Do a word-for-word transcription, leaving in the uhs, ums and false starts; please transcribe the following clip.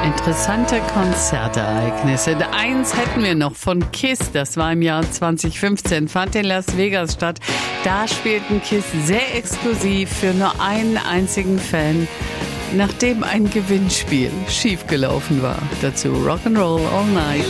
Interessante Konzertereignisse. Eins hätten wir noch von Kiss, das war im Jahr zwanzig fünfzehn, fand in Las Vegas statt. Da spielten Kiss sehr exklusiv für nur einen einzigen Fan, nachdem ein Gewinnspiel schiefgelaufen war. Dazu Rock'n'Roll All Night.